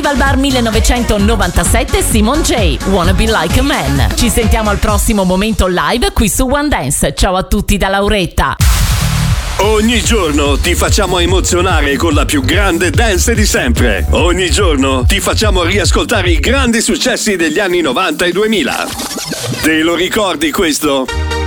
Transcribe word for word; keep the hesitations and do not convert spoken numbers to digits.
Festival Bar millenovecentonovantasette, Simon J. Wanna Be Like a Man. Ci sentiamo al prossimo momento live qui su One Dance. Ciao a tutti da Lauretta. Ogni giorno ti facciamo emozionare con la più grande dance di sempre. Ogni giorno ti facciamo riascoltare i grandi successi degli anni novanta e duemila. Te lo ricordi questo?